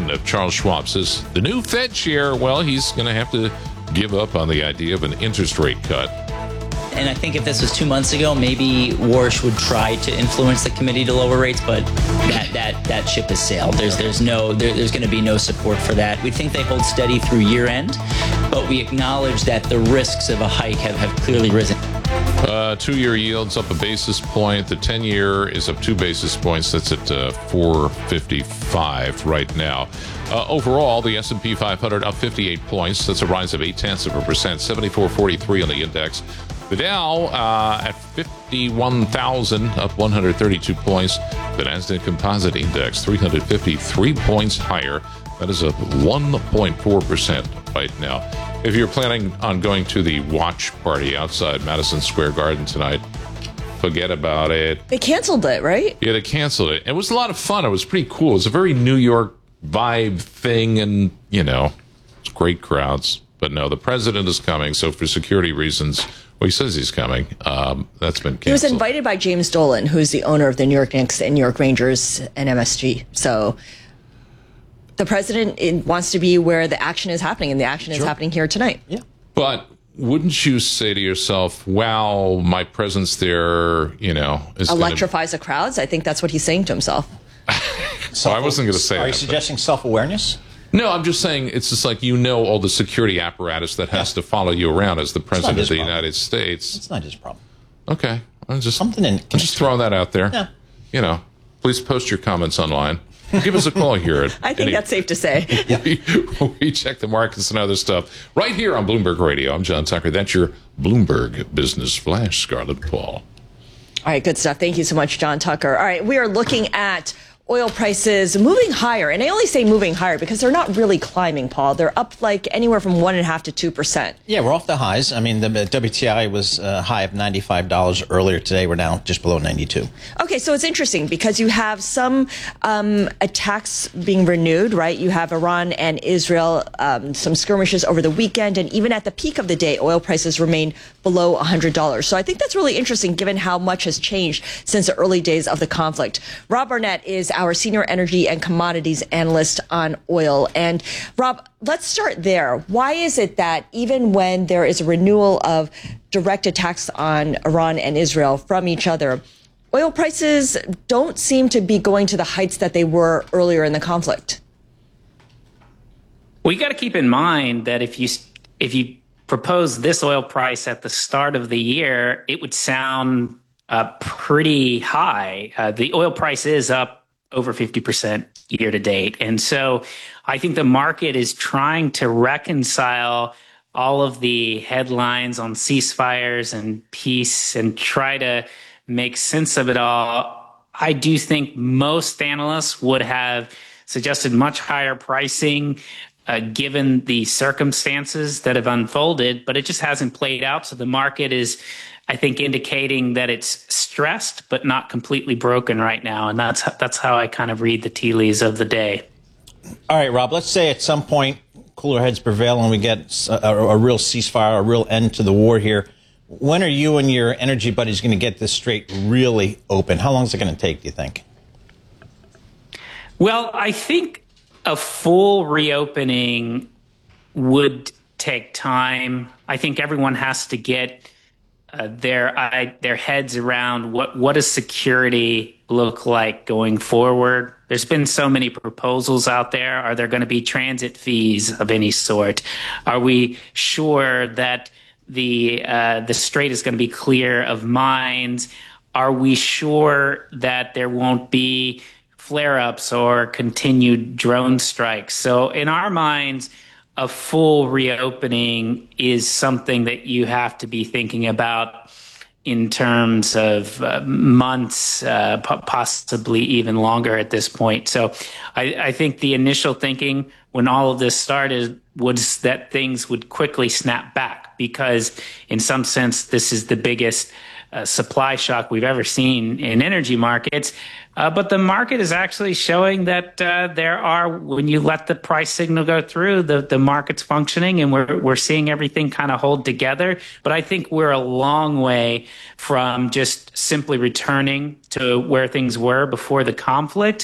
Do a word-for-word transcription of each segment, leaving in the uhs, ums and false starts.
Friedman of Charles Schwab says the new Fed chair, well, he's going to have to give up on the idea of an interest rate cut. And I think if this was two months ago, maybe Warsh would try to influence the committee to lower rates, but that that that ship has sailed. There's there's no there, there's going to be no support for that. We think they hold steady through year end, but we acknowledge that the risks of a hike have, have clearly risen. Uh, two-year yields up a basis point. The ten-year is up two basis points. That's at uh, four fifty-five right now. Uh, overall, the S and P five hundred up fifty-eight points. That's a rise of eight tenths of a percent. seventy-four forty-three on the index. The Dow uh, at fifty-one thousand, up one hundred thirty-two points. The Nasdaq Composite Index, three hundred fifty-three points higher. That is up one point four percent right now. If you're planning on going to the watch party outside Madison Square Garden tonight, forget about it. They canceled it, right? Yeah, they canceled it. It was a lot of fun. It was pretty cool. It was a very New York vibe thing, and, you know, it's great crowds. But no, the president is coming, so for security reasons, well, he says he's coming. Um, that's been canceled. He was invited by James Dolan, who's the owner of the New York Knicks and New York Rangers and M S G. So the president wants to be where the action is happening, and the action sure. is happening here tonight. Yeah. But wouldn't you say to yourself, wow, my presence there, you know, is electrifies gonna... the crowds? I think that's what he's saying to himself. So I wasn't going to say Are that. Are you suggesting but... self-awareness? No, I'm just saying it's just like, you know, all the security apparatus that has yeah. to follow you around as the president of the problem. United States. It's not his problem. Okay. I'm just, Something in I'm just throwing that out there. Yeah. You know, please post your comments online. Give us a call here. At I think any, that's safe to say. Yeah. we, we check the markets and other stuff right here on Bloomberg Radio. I'm John Tucker. That's your Bloomberg Business Flash, Scarlett Paul. All right, good stuff. Thank you so much, John Tucker. All right, we are looking at oil prices moving higher. And I only say moving higher because they're not really climbing, Paul. They're up like anywhere from one and a half to two percent. Yeah, we're off the highs. I mean, the W T I was a high of ninety-five dollars earlier today. We're now just below ninety-two. Okay, so it's interesting because you have some um, attacks being renewed, right? You have Iran and Israel, um, some skirmishes over the weekend. And even at the peak of the day, oil prices remain below one hundred dollars. So I think that's really interesting given how much has changed since the early days of the conflict. Rob Barnett is our senior energy and commodities analyst on oil. And Rob, let's start there. Why is it that even when there is a renewal of direct attacks on Iran and Israel from each other, oil prices don't seem to be going to the heights that they were earlier in the conflict? Well, you got to keep in mind that if you if you propose this oil price at the start of the year, it would sound uh, pretty high. Uh, the oil price is up over fifty percent year to date. And so I think the market is trying to reconcile all of the headlines on ceasefires and peace and try to make sense of it all. I do think most analysts would have suggested much higher pricing uh, given the circumstances that have unfolded, but it just hasn't played out. So the market is, I think, indicating that it's stressed but not completely broken right now. And that's that's how I kind of read the tea leaves of the day. All right, Rob, let's say at some point cooler heads prevail and we get a, a, a real ceasefire, a real end to the war here. When are you and your energy buddies going to get this straight really open? How long is it going to take, do you think? Well, I think a full reopening would take time. I think everyone has to get Uh, their I, their heads around what what does security look like going forward. There's been so many proposals out there. Are there going to be transit fees of any sort? Are we sure that the uh, the strait is going to be clear of mines? Are we sure that there won't be flare-ups or continued drone strikes? So in our minds, a full reopening is something that you have to be thinking about in terms of uh, months, uh, possibly even longer at this point. So I, I think the initial thinking when all of this started was that things would quickly snap back because in some sense, this is the biggest uh, supply shock we've ever seen in energy markets. Uh, but the market is actually showing that uh, there are, when you let the price signal go through, the, the market's functioning and we're we're seeing everything kind of hold together. But I think we're a long way from just simply returning to where things were before the conflict.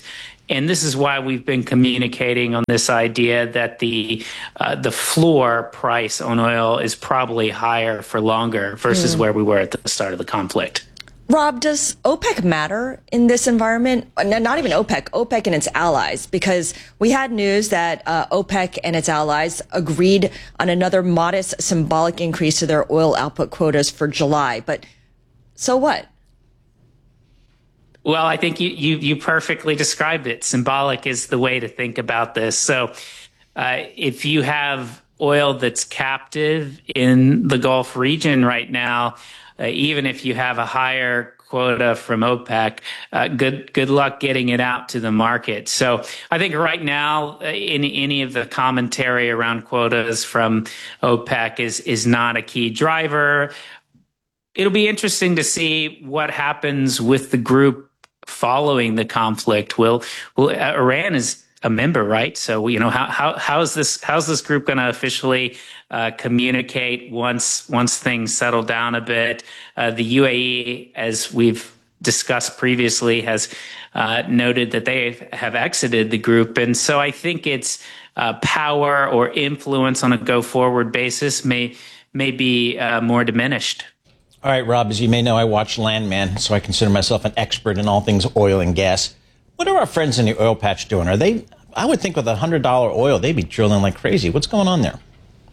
And this is why we've been communicating on this idea that the uh, the floor price on oil is probably higher for longer versus mm. where we were at the start of the conflict. Rob, does OPEC matter in this environment? Not even OPEC, OPEC and its allies, because we had news that uh, OPEC and its allies agreed on another modest symbolic increase to their oil output quotas for July. But so what? Well, I think you, you, you perfectly described it. Symbolic is the way to think about this. So uh, if you have oil that's captive in the Gulf region right now, uh, even if you have a higher quota from OPEC, uh, good good luck getting it out to the market. So I think right now, uh, in any of the commentary around quotas from OPEC is is not a key driver. It'll be interesting to see what happens with the group following the conflict. Will will uh, Iran is a member, right? So you know how how how is this how's this group going to officially uh, communicate once once things settle down a bit? Uh, the U A E, as we've discussed previously, has uh, noted that they have exited the group, and so I think its uh, power or influence on a go forward basis may may be uh, more diminished. All right, Rob, as you may know, I watch Landman, so I consider myself an expert in all things oil and gas. What are our friends in the oil patch doing? Are they, I would think with one hundred dollars oil, they'd be drilling like crazy. What's going on there?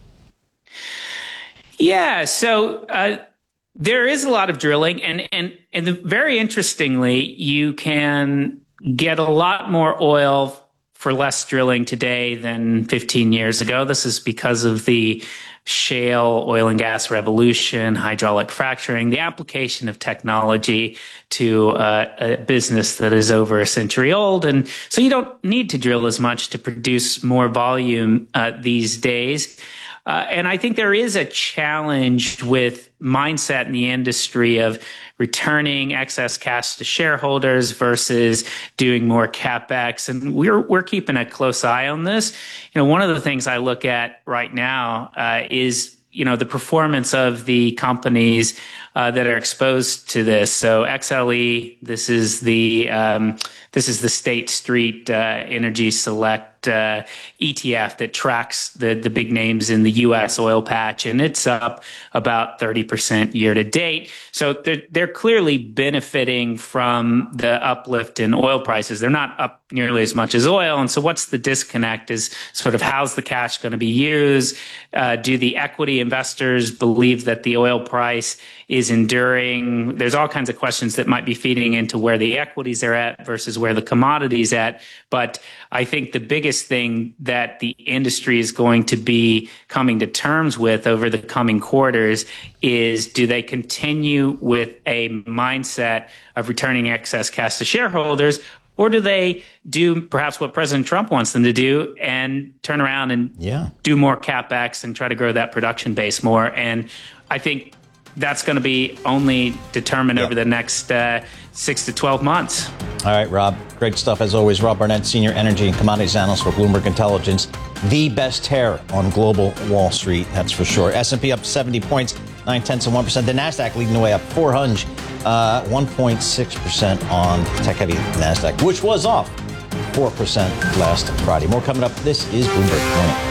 Yeah, so uh, there is a lot of drilling. And, and, and the, very interestingly, you can get a lot more oil for less drilling today than fifteen years ago. This is because of the shale oil and gas revolution, hydraulic fracturing, the application of technology to uh, a business that is over a century old. And so you don't need to drill as much to produce more volume uh, these days. Uh, and I think there is a challenge with mindset in the industry of returning excess cash to shareholders versus doing more CapEx. And we're we're keeping a close eye on this. You know, one of the things I look at right now uh, is, you know, the performance of the companies uh, that are exposed to this. So X L E, this is the um, this is the State Street uh, Energy Select uh, E T F that tracks the the big names in the U S oil patch, and it's up about thirty percent year to date. So they're, they're clearly benefiting from the uplift in oil prices. They're not up nearly as much as oil. And so what's the disconnect is sort of how's the cash going to be used? Uh, do the equity investors believe that the oil price is enduring? There's all kinds of questions that might be feeding into where the equities are at versus where the commodities at. But I think the biggest thing that the industry is going to be coming to terms with over the coming quarters is, do they continue with a mindset of returning excess cash to shareholders, or do they do perhaps what President Trump wants them to do and turn around and yeah. do more CapEx and try to grow that production base more? And I think that's going to be only determined yep. over the next uh, six to twelve months. All right, Rob. Great stuff as always. Rob Barnett, Senior Energy and Commodities Analyst for Bloomberg Intelligence. The best hair on global Wall Street, that's for sure. S and P up seventy points, nine tenths of one percent. The NASDAQ leading the way up four hundred, uh, one point six percent on tech-heavy NASDAQ, which was off four percent last Friday. More coming up. This is Bloomberg Morning.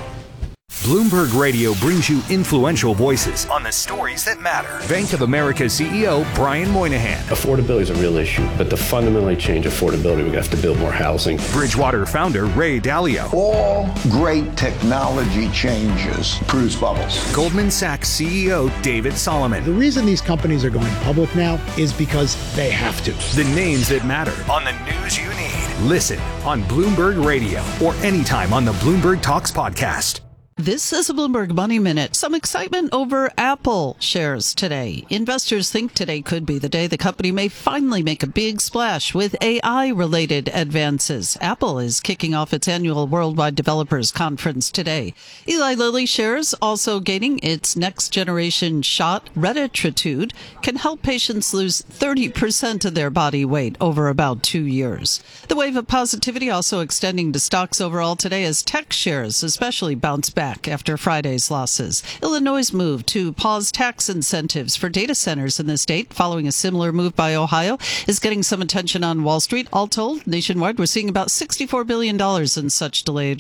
Bloomberg Radio brings you influential voices on the stories that matter. Bank of America C E O Brian Moynihan. Affordability is a real issue, but to fundamentally change affordability, we have to build more housing. Bridgewater founder Ray Dalio. All great technology changes produce bubbles. Goldman Sachs C E O David Solomon. The reason these companies are going public now is because they have to. The names that matter on the news you need. Listen on Bloomberg Radio or anytime on the Bloomberg Talks podcast. This is a Bloomberg Money Minute. Some excitement over Apple shares today. Investors think today could be the day the company may finally make a big splash with A I-related advances. Apple is kicking off its annual Worldwide Developers Conference today. Eli Lilly shares also gaining its next-generation shot. Retatrutide can help patients lose thirty percent of their body weight over about two years. The wave of positivity also extending to stocks overall today as tech shares especially bounce back. back after Friday's losses. Illinois' move to pause tax incentives for data centers in the state, following a similar move by Ohio, is getting some attention on Wall Street. All told, nationwide, we're seeing about sixty-four billion dollars in such delayed